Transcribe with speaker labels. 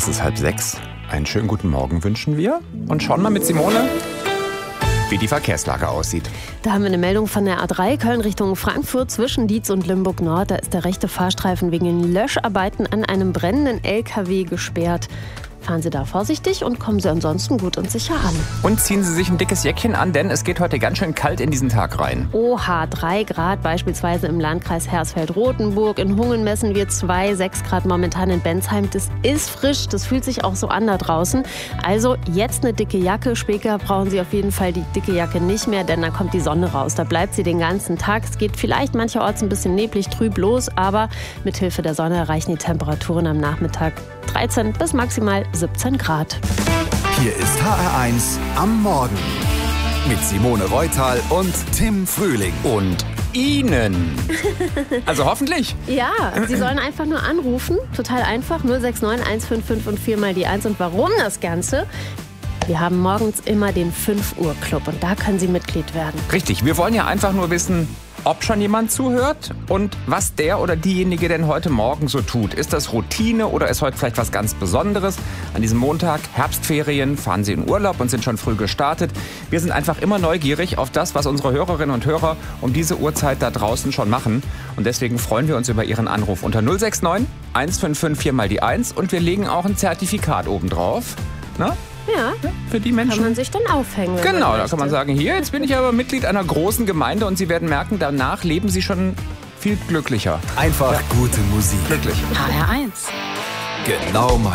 Speaker 1: Es ist 5:30. Einen schönen guten Morgen wünschen wir. Und schauen mal mit Simone, wie die Verkehrslage aussieht.
Speaker 2: Da haben wir eine Meldung von der A3 Köln Richtung Frankfurt zwischen Dietz und Limburg Nord. Da ist der rechte Fahrstreifen wegen Löscharbeiten an einem brennenden LKW gesperrt. Fahren Sie da vorsichtig und kommen Sie ansonsten gut und sicher an.
Speaker 1: Und ziehen Sie sich ein dickes Jäckchen an, denn es geht heute ganz schön kalt in diesen Tag rein.
Speaker 2: Oha, 3 Grad beispielsweise im Landkreis Hersfeld-Rotenburg. In Hungen messen wir 6 Grad momentan in Bensheim. Das ist frisch, das fühlt sich auch so an da draußen. Also jetzt eine dicke Jacke. Später brauchen Sie auf jeden Fall die dicke Jacke nicht mehr, denn da kommt die Sonne raus. Da bleibt sie den ganzen Tag. Es geht vielleicht mancherorts ein bisschen neblig, trüb los, aber mit Hilfe der Sonne erreichen die Temperaturen am Nachmittag 13 bis maximal 17 Grad.
Speaker 3: Hier ist HR1 am Morgen mit Simone Reutal und Tim Frühling.
Speaker 1: Und Ihnen. Also hoffentlich.
Speaker 2: Ja, Sie sollen einfach nur anrufen. Total einfach. 069 155 und 4 mal die 1. Und warum das Ganze? Wir haben morgens immer den 5 Uhr Club und da können Sie Mitglied werden.
Speaker 1: Richtig, wir wollen ja einfach nur wissen, ob schon jemand zuhört und was der oder diejenige denn heute Morgen so tut. Ist das Routine oder ist heute vielleicht was ganz Besonderes? An diesem Montag, Herbstferien, fahren Sie in Urlaub und sind schon früh gestartet. Wir sind einfach immer neugierig auf das, was unsere Hörerinnen und Hörer um diese Uhrzeit da draußen schon machen. Und deswegen freuen wir uns über Ihren Anruf unter 069 155 4 mal die 1 und wir legen auch ein Zertifikat oben drauf. Na?
Speaker 2: Ja,
Speaker 1: für die Menschen.
Speaker 2: Kann man sich dann aufhängen.
Speaker 1: Genau, da kann man sagen, hier, jetzt bin ich aber Mitglied einer großen Gemeinde und Sie werden merken, danach leben Sie schon viel glücklicher.
Speaker 3: Einfach gute Musik.
Speaker 1: Glücklich.
Speaker 4: HR1.
Speaker 3: Genau mein